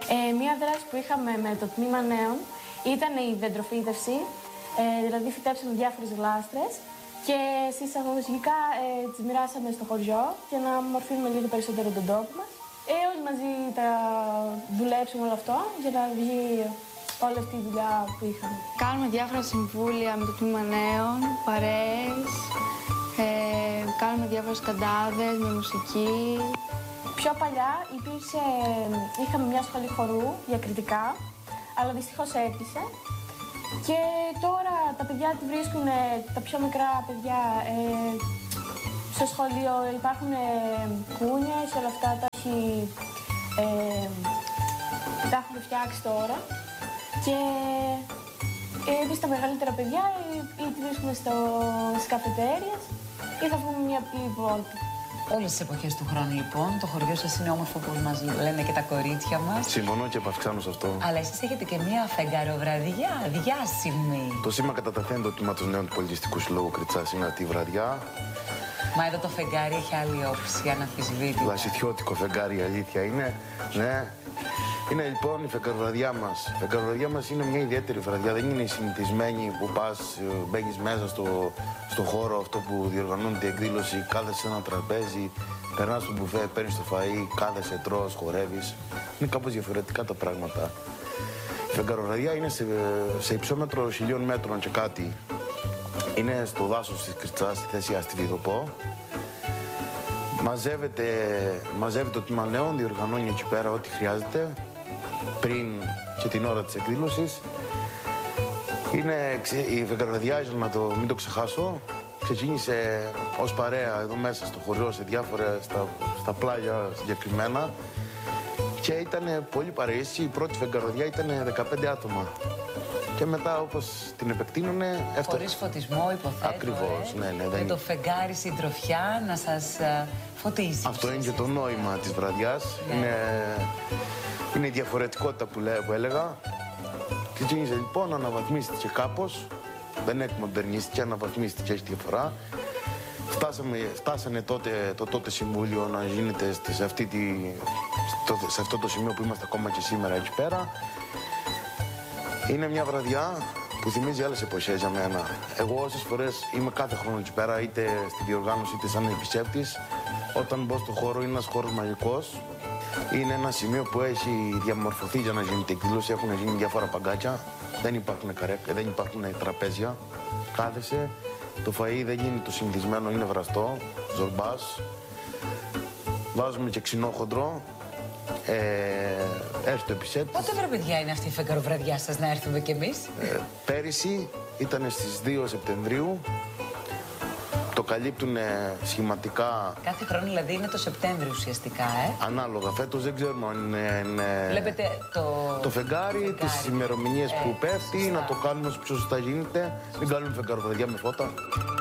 Μία δράση που είχαμε με το τμήμα νέων ήταν η δεντροφύτευση, δηλαδή φυτέψαμε διάφορες γλάστρες και συσσαγωγικά τις μοιράσαμε στο χωριό για να μορφύνουμε λίγο περισσότερο τον τόπο μας. Όλοι μαζί τα δουλέψουμε όλο αυτό για να βγει όλη αυτή η δουλειά που είχαμε. Κάνουμε διάφορα συμβούλια με το τμήμα νέων, παρέες, κάνουμε διάφορες καντάδες με μουσική. Πιο παλιά είχαμε μια σχολή χορού διακριτικά, αλλά δυστυχώς έκλεισε. Και τώρα τα παιδιά τη βρίσκουν, τα πιο μικρά παιδιά, στο σχολείο υπάρχουν κούνιες, όλα αυτά τα έχουν φτιάξει τώρα. Και εμείς τα μεγαλύτερα παιδιά ή τη βρίσκουμε στις καφετέριες ή θα βγούμε μια απλή βόλτα. Όλες τις εποχές του χρόνου, λοιπόν, το χωριό σας είναι όμορφο, όπως μας λένε και τα κορίτσια μας. Συμφωνώ και επαυξάνω σε αυτό. Αλλά εσείς έχετε και μια φεγγαροβραδιά διάσημη. Το σήμα καταταχθεί το τμήματος νέων του Πολιτιστικού Συλλόγου Κριτσάς είναι αυτή η βραδιά. Μα εδώ το φεγγάρι έχει άλλη όψη, αναμφισβήτητα. Λασιθιώτικο φεγγάρι, η αλήθεια είναι. Ναι. Είναι λοιπόν η φεγγαροβραδιά μας. Η φεγγαροβραδιά μας είναι μια ιδιαίτερη βραδιά. Δεν είναι η συνηθισμένη που πας, μπαίνεις μέσα στο χώρο αυτό που διοργανώνεται η εκδήλωση, κάθεσαι σε ένα τραπέζι, περνάς στο μπουφέ, παίρνεις το φαΐ, κάθεσαι, τρως, χορεύεις. Είναι κάπως διαφορετικά τα πράγματα. Η φεγγαροβραδιά είναι σε υψόμετρο 1000 μέτρων και κάτι. Είναι στο δάσος της Κριτσάς, στη θέση Αστιβιδοπό. Μαζεύεται το τμήμα νέων, διοργανώνει εκεί πέρα ό,τι χρειάζεται πριν και την ώρα της εκδήλωσης. Η φεγγαροβραδιά, μην το ξεχάσω, ξεκίνησε ως παρέα εδώ μέσα στο χωριό, στα πλάγια συγκεκριμένα και ήταν πολύ παρεΐσι. Η πρώτη φεγγαροβραδιά ήταν 15 άτομα. Και μετά, όπως την επεκτείνουνε, χωρίς φωτισμό, υποθέτω. Ακριβώς, ναι. Και το φεγγάρι συντροφιά να σας φωτίζει. Αυτό είναι και το νόημα της βραδιάς. Ναι. Είναι η διαφορετικότητα που έλεγα. Ξεκίνησε λοιπόν, αναβαθμίστηκε κάπως. Δεν εκμοντερνίστηκε, αναβαθμίστηκε, έχει διαφορά. Φτάσανε το τότε συμβούλιο να γίνεται σε αυτό το σημείο που είμαστε ακόμα και σήμερα εκεί πέρα. Είναι μια βραδιά που θυμίζει άλλες εποχές για μένα. Εγώ όσες φορές είμαι κάθε χρόνο εκεί πέρα, είτε στη διοργάνωση είτε σαν επισκέπτης, όταν μπω στον χώρο είναι ένας χώρος μαγικός. Είναι ένα σημείο που έχει διαμορφωθεί για να γίνει την εκδήλωση, έχουν γίνει διάφορα παγκάκια, δεν υπάρχουν καρέκλες, δεν υπάρχουν τραπέζια. Κάθεσαι, το φαΐ δεν γίνει το συνηθισμένο, είναι βραστό, ζορμπάς. Βάζουμε και ξινόχοντρο. Έρθει το επισκέπτης. Πότε βρε παιδιά είναι αυτή η φεγγαροβραδιά σας να έρθουμε κι εμείς? Πέρυσι ήταν στις 2 Σεπτεμβρίου. Το καλύπτουν σχηματικά. Κάθε χρόνο δηλαδή είναι το Σεπτέμβριο ουσιαστικά, Ανάλογα. Φέτος δεν ξέρουμε αν είναι. Βλέπετε το φεγγάρι, τις ημερομηνίες που πέφτει, να το κάνουμε όσο πιο σωστά γίνεται. Μην κάνουμε φεγγαροβραδιά με φώτα.